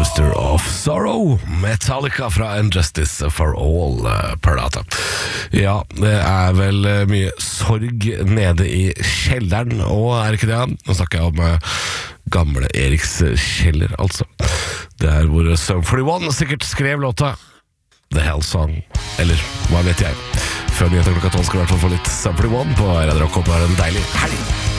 Poster of Sorrow, Metallica fra Injustice for All Perlata. Ja, det vel mye sorg nede i kjelleren, og ikke det? Nå snakker jeg om gamle Eriks kjeller, altså. Det hvor Sum 41 sikkert skrev låta The Hell Song, eller hva vet jeg. Før nyheter klokka 12 skal i hvert fall få litt Sum 41 på Radio Rock, og bare en deilig helg.